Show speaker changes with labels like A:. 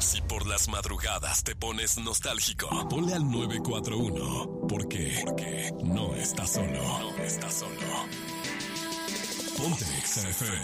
A: Si por las madrugadas te pones nostálgico, ponle al 941. Porque no estás solo. No estás solo. Ponte Exa FM.